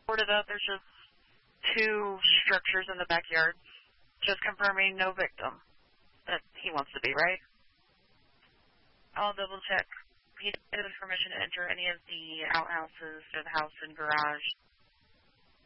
reported that there's just 2 structures in the backyard. Just confirming no victim. That he wants to be, right? I'll double check. He doesn't have permission to enter any of the outhouses or the house and garage.